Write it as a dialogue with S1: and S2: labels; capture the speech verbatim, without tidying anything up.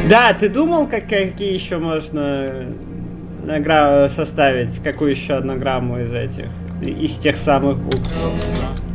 S1: Да, ты думал, как, какие еще можно анаграммы составить? Какую еще анаграмму из этих? Из тех самых букв?